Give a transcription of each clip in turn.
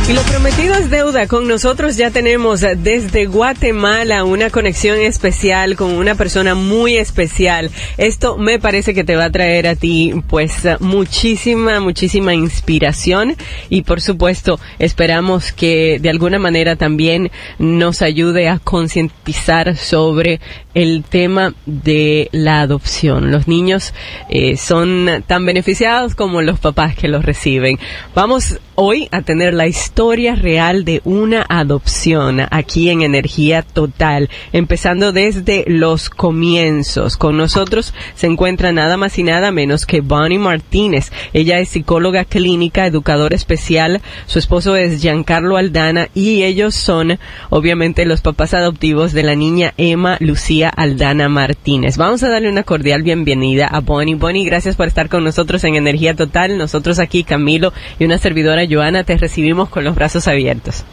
Y lo prometido es deuda. Con nosotros ya tenemos desde Guatemala una conexión especial con una persona muy especial. Esto me parece que te va a traer a ti pues muchísima inspiración y por supuesto esperamos que de alguna manera también nos ayude a concientizar sobre el tema de la adopción. Los niños son tan beneficiados como los papás que los reciben. Vamos hoy a tener la historia real de una adopción aquí en Energía Total, empezando desde los comienzos. Con nosotros se encuentra nada más y nada menos que Bonnie Martínez. Ella es psicóloga clínica, educadora especial, su esposo es Giancarlo Aldana y ellos son obviamente los papás adoptivos de la niña Emma Lucía Aldana Martínez. Vamos a darle una cordial bienvenida a Bonnie. Bonnie, gracias por estar con nosotros en Energía Total. Nosotros aquí, Camilo y una servidora Joana, te recibimos con los brazos abiertos.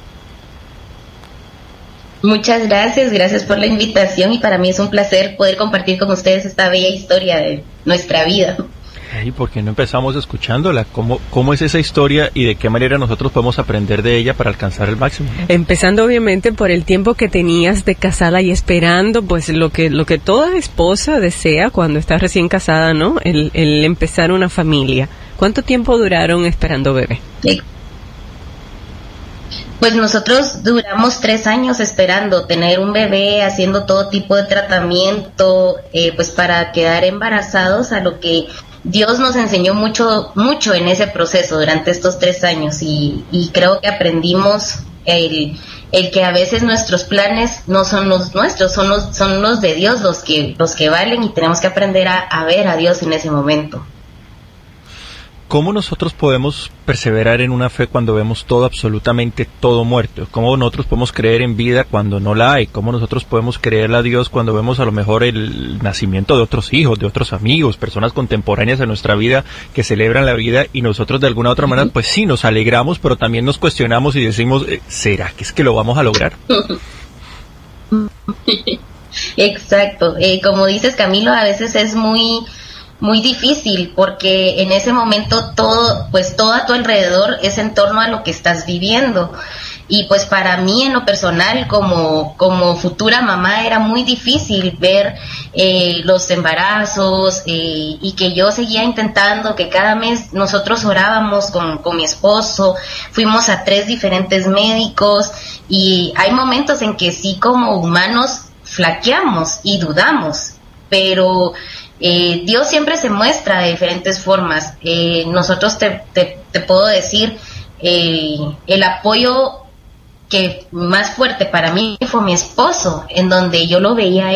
Muchas gracias por la invitación y para mí es un placer poder compartir con ustedes esta bella historia de nuestra vida. ¿Y por qué no empezamos escuchándola? ¿Cómo es esa historia y de qué manera nosotros podemos aprender de ella para alcanzar el máximo, ¿no? Empezando obviamente por el tiempo que tenías de casada y esperando pues lo que toda esposa desea cuando está recién casada, ¿no? El empezar una familia. ¿Cuánto tiempo duraron esperando bebé? Pues nosotros duramos 3 años esperando tener un bebé, haciendo todo tipo de tratamiento, pues para quedar embarazados, a lo que Dios nos enseñó mucho en ese proceso durante estos 3 años y creo que aprendimos el que a veces nuestros planes no son los nuestros, son los de Dios los que valen y tenemos que aprender a ver a Dios en ese momento. ¿Cómo nosotros podemos perseverar en una fe cuando vemos todo, absolutamente todo muerto? ¿Cómo nosotros podemos creer en vida cuando no la hay? ¿Cómo nosotros podemos creerle a Dios cuando vemos a lo mejor el nacimiento de otros hijos, de otros amigos, personas contemporáneas en nuestra vida que celebran la vida y nosotros de alguna u otra manera, pues sí, nos alegramos, pero también nos cuestionamos y decimos, ¿será que es que lo vamos a lograr? Exacto. Como dices, Camilo, a veces es muy difícil porque en ese momento todo a tu alrededor es en torno a lo que estás viviendo y pues para mí en lo personal como futura mamá era muy difícil ver los embarazos y que yo seguía intentando, que cada mes nosotros orábamos con mi esposo, fuimos a 3 diferentes médicos y hay momentos en que sí como humanos flaqueamos y dudamos, pero Dios siempre se muestra de diferentes formas. Nosotros te puedo decir, el apoyo que más fuerte para mí fue mi esposo, en donde yo lo veía